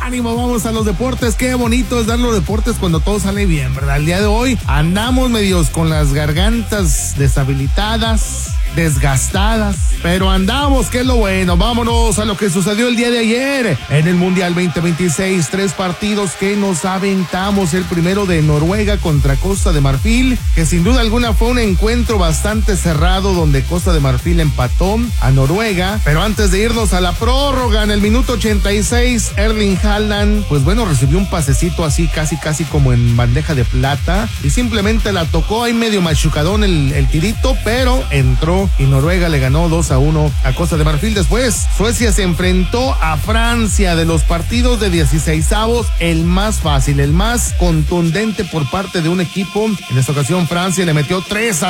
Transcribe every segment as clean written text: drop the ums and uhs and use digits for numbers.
ánimo, vamos a los deportes. Qué bonito es dar los deportes cuando todo sale bien, ¿verdad? El día de hoy andamos medios con las gargantas deshabilitadas, desgastadas, pero andamos, que es lo bueno. Vámonos a lo que sucedió el día de ayer en el Mundial 2026. 3 partidos que nos aventamos. El primero de Noruega contra Costa de Marfil, que sin duda alguna fue un encuentro bastante cerrado, donde Costa de Marfil empató a Noruega. Pero antes de irnos a la prórroga, en el minuto 86, Erling Haaland, pues bueno, recibió un pasecito así casi como en bandeja de plata, y simplemente la tocó ahí medio machucadón el tirito, pero entró y Noruega le ganó 2-1 a Costa de Marfil. Después, Suecia se enfrentó a Francia. De los partidos de 16avos, el más fácil, el más contundente por parte de un equipo. En esta ocasión, Francia le metió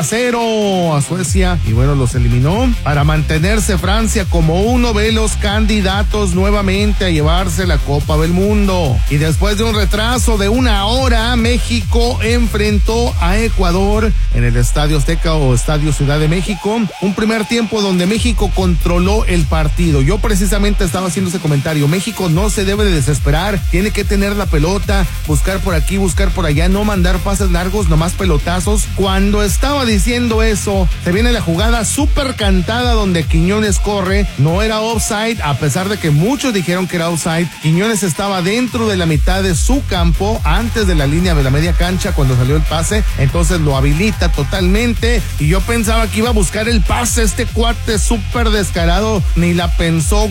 3-0 a Suecia y bueno, los eliminó para mantenerse Francia como uno de los candidatos nuevamente a llevarse la Copa del Mundo. Y después de un retraso de 1 hora, México enfrentó a Ecuador en el Estadio Azteca o Estadio Ciudad de México. Un primer tiempo donde México controló el partido. Yo precisamente estaba haciendo ese comentario. México no se debe de desesperar, tiene que tener la pelota, buscar por aquí, buscar por allá, no mandar pases largos, nomás pelotazos. Cuando estaba diciendo eso, se viene la jugada súper cantada donde Quiñones corre. No era offside, a pesar de que muchos dijeron que era offside. Quiñones estaba dentro de la mitad de su campo, antes de la línea de la media cancha cuando salió el pase, entonces lo habilita totalmente, y yo pensaba que iba a buscar el pase, este cuate súper descarado, ni la pensó.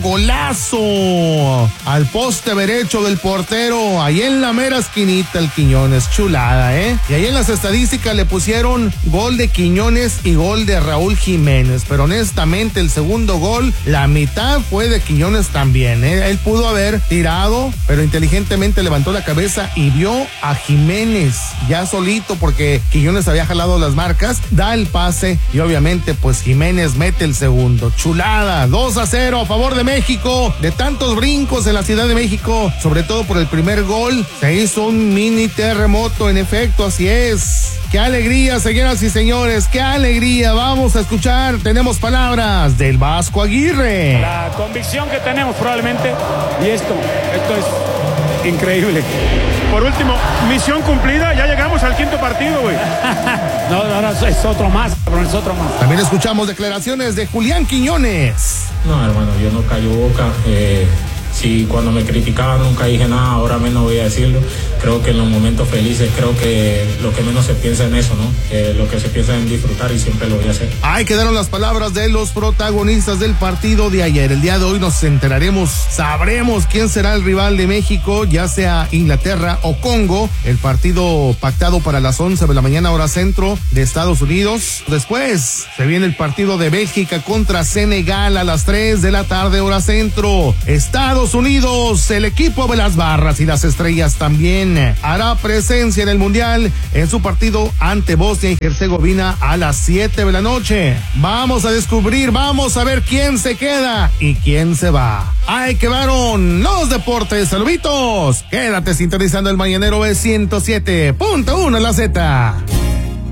Golazo al poste derecho del portero, ahí en la mera esquinita el Quiñones. Chulada, y ahí en las estadísticas le pusieron gol de Quiñones y gol de Raúl Jiménez, pero honestamente el segundo gol, la mitad fue de Quiñones también, él pudo haber tirado, pero inteligentemente levantó la cabeza y vio a Jiménez ya solito, porque Quiñones había jalado las marcas, da el pase y obviamente pues Jiménez mete el segundo. Chulada, 2-0 a favor de México. De tantos brincos en la Ciudad de México, sobre todo por el primer gol, se hizo un mini terremoto, en efecto, así es. ¡Qué alegría, señoras y señores! ¡Qué alegría! Vamos a escuchar, tenemos palabras del Vasco Aguirre. La convicción que tenemos probablemente, y esto es increíble. Por último, misión cumplida, ya llegamos al 5º partido, güey. No, ahora es otro más, pero es otro más. También escuchamos declaraciones de Julián Quiñones. No, hermano, yo no callo boca. Si cuando me criticaban nunca dije nada, ahora menos voy a decirlo. Creo que en los momentos felices, creo que lo que menos se piensa en eso, ¿no? Lo que se piensa en disfrutar, y siempre lo voy a hacer. Ahí quedaron las palabras de los protagonistas del partido de ayer. El día de hoy nos enteraremos, sabremos quién será el rival de México, ya sea Inglaterra o Congo. El partido pactado para las 11 de la mañana, hora centro de Estados Unidos. Después se viene el partido de Bélgica contra Senegal a las 3 de la tarde, hora centro. Estados Unidos, el equipo de las barras y las estrellas también hará presencia en el Mundial en su partido ante Bosnia y Herzegovina a las 7 de la noche. Vamos a descubrir, vamos a ver quién se queda y quién se va. Ahí quedaron los deportes. Saluditos. Quédate sintonizando el Mañanero B 107.1 La Z.